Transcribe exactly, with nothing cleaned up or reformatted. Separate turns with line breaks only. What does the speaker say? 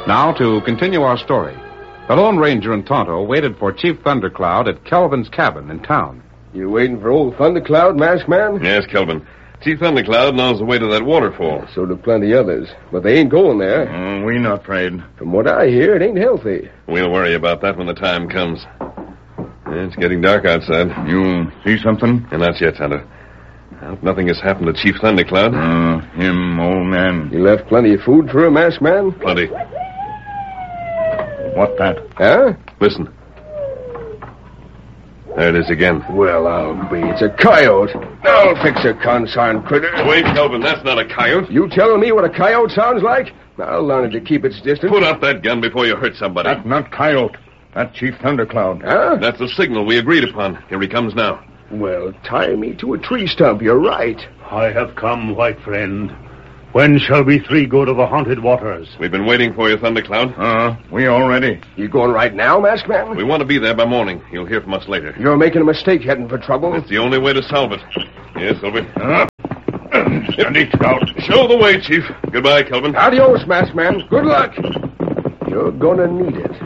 Now, to continue our story. The Lone Ranger and Tonto waited for Chief Thundercloud at Kelvin's cabin in town.
You waiting for old Thundercloud, Masked Man?
Yes, Kelvin. Chief Thundercloud knows the way to that waterfall.
Yeah, so do plenty others. But they ain't going there.
Mm, we not afraid.
From what I hear, it ain't healthy.
We'll worry about that when the time comes. It's getting dark outside.
You see something?
And not yet, Tonto. I hope nothing has happened to Chief Thundercloud.
Uh, him, old man.
You left plenty of food for him, Masked Man?
Plenty.
What that?
Huh?
Listen. There it is again.
Well, I'll be. It's a coyote. I'll fix a consarn critter.
Wait, Kelvin, that's not a coyote.
You telling me what a coyote sounds like? I'll learn it to keep its distance.
Put up that gun before you hurt somebody.
That's not coyote. That's Chief Thundercloud.
Huh?
That's the signal we agreed upon. Here he comes now.
Well, tie me to a tree stump. You're right.
I have come, white friend. When shall we three go to the haunted waters?
We've been waiting for you, Thundercloud.
Uh, we all ready.
You going right now, Masked Man?
We want to be there by morning. You'll hear from us later.
You're making a mistake heading for trouble.
It's the only way to solve it. Yes, Silver.
Uh, steady, Scout.
Show the way, Chief. Goodbye, Kelvin.
Adios, Masked Man. Good luck. You're gonna need it.